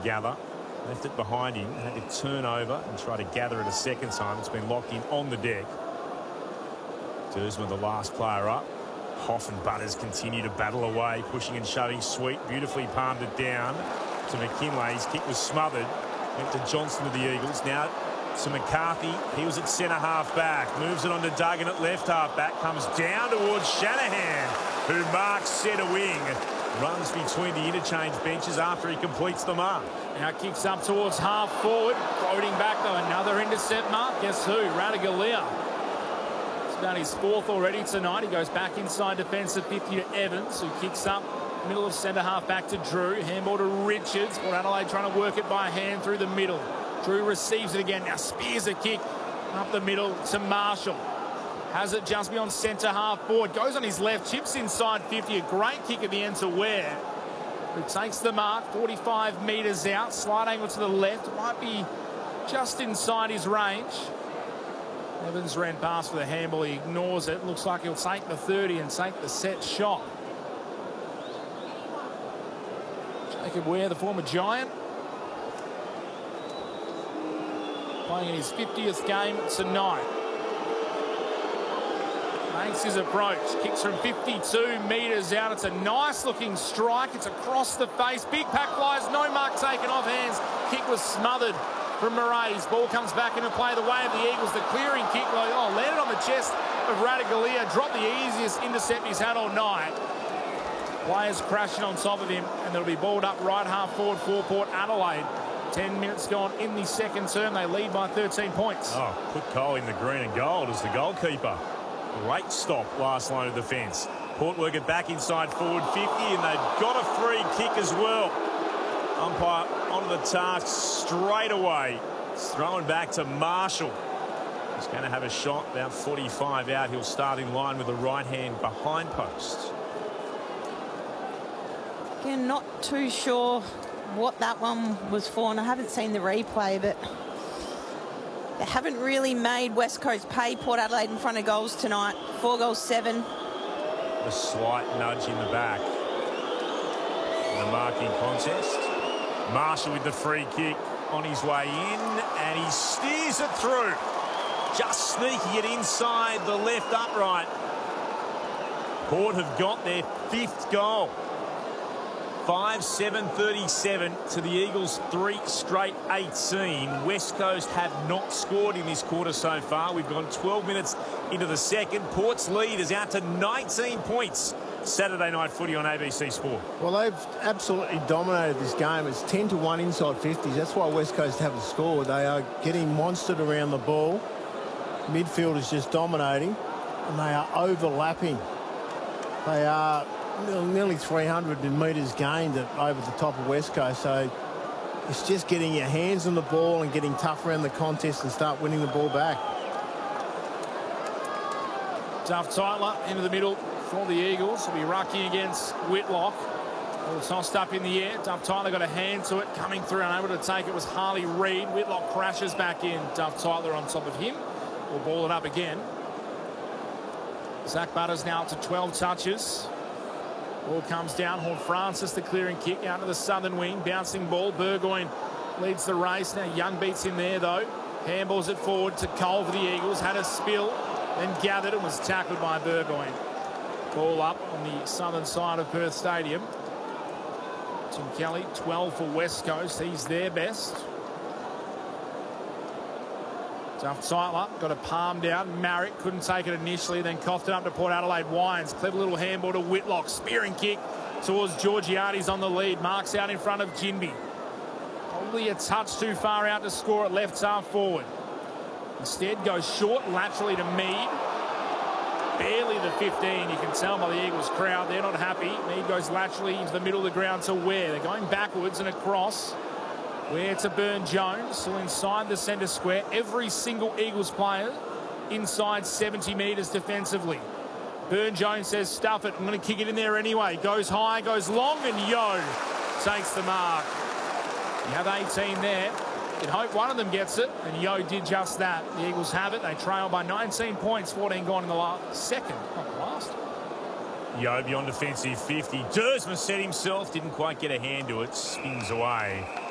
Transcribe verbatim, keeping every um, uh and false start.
gather. Left it behind him, had to turn over and try to gather it a second time. It's been locked in on the deck. Dersma, the last player up. Hoff and Butters continue to battle away, pushing and shoving. Sweet beautifully palmed it down to McKinlay. His kick was smothered. Went to Johnson of the Eagles. Now to McCarthy. He was at centre half back. Moves it on to Duggan at left half back. Comes down towards Shanahan, who marks centre wing. Runs between the interchange benches after he completes the mark. Now kicks up towards half forward. Floating back though. Another intercept mark. Guess who? Ratugolea. It's about his fourth already tonight. He goes back inside defensive fifty to Evans, who kicks up middle of centre half back to Drew. Handball to Richards. Port Adelaide trying to work it by hand through the middle. Drew receives it again. Now spears a kick up the middle to Marshall. Has it just beyond centre half forward. Goes on his left. Chips inside fifty. A great kick at the end to Ware, who takes the mark. forty-five metres out. Slight angle to the left. Might be just inside his range. Evans ran past for the handball. He ignores it. Looks like he'll take the thirty and take the set shot. Jacob Ware, the former Giant, playing in his fiftieth game tonight. Makes his approach. Kicks from fifty-two metres out. It's a nice looking strike. It's across the face. Big pack flies. No mark taken off hands. Kick was smothered from Murray's. Ball comes back into play the way of the Eagles. The clearing kick, oh, landed on the chest of Ratugolea. Dropped the easiest intercept he's had all night. Players crashing on top of him, and they'll be balled up right half forward for Port Adelaide. Ten minutes gone in the second term. They lead by thirteen points. Oh, put Cole in the green and gold as the goalkeeper. Great stop, last line of defence. Port work it back inside forward fifty, and they've got a free kick as well. Umpire onto the task straight away. It's thrown back to Marshall. He's going to have a shot about forty-five out. He'll start in line with the right hand behind post. Again, not too sure what that one was for, and I haven't seen the replay, but they haven't really made West Coast pay Port Adelaide in front of goals tonight. Four goals, seven. A slight nudge in the back. In the marking contest. Marshall with the free kick on his way in, and he steers it through. Just sneaking it inside the left upright. Port have got their fifth goal. five seven thirty-seven to the Eagles, three straight eighteen. West Coast have not scored in this quarter so far. We've gone twelve minutes into the second. Port's lead is out to nineteen points. Saturday night footy on A B C Sport. Well, they've absolutely dominated this game. It's ten to one inside fifties. That's why West Coast haven't scored. They are getting monstered around the ball. Midfield is just dominating, and they are overlapping. They are nearly three hundred metres gained over the top of West Coast, so it's just getting your hands on the ball and getting tough around the contest and start winning the ball back. Duff Tyler into the middle for the Eagles. Will be rucking against Whitlock. All tossed up in the air. Duff Tyler got a hand to it. Coming through, unable to take it was Harley Reid. Whitlock crashes back in. Duff Tyler on top of him. We'll ball it up again. Zach Butters now up to twelve touches. Ball comes down. Horne-Francis, the clearing kick out to the southern wing. Bouncing ball. Burgoyne leads the race. Now Young beats him there, though. Handballs it forward to Cole for the Eagles. Had a spill, then gathered and was tackled by Burgoyne. Ball up on the southern side of Perth Stadium. Tim Kelly, twelve for West Coast. He's their best. Duff Tyler got a palm down. Marrick couldn't take it initially, then coughed it up to Port Adelaide. Wines, clever little handball to Whitlock. Spearing kick towards Georgiades on the lead. Marks out in front of Ginby. Probably a touch too far out to score at left half forward. Instead goes short laterally to Mead. Barely the fifteen. You can tell by the Eagles crowd they're not happy. Mead goes laterally into the middle of the ground to Ware. They're going backwards and across. Where to Byrne-Jones, still inside the centre square. Every single Eagles player inside seventy metres defensively. Byrne-Jones says, stuff it, I'm going to kick it in there anyway. Goes high, goes long, and Yo takes the mark. You have eighteen there. You'd hope one of them gets it, and Yo did just that. The Eagles have it. They trail by nineteen points, fourteen gone in the last second, not the last. Yo beyond defensive fifty. Dersma set himself, didn't quite get a hand to it, spins away.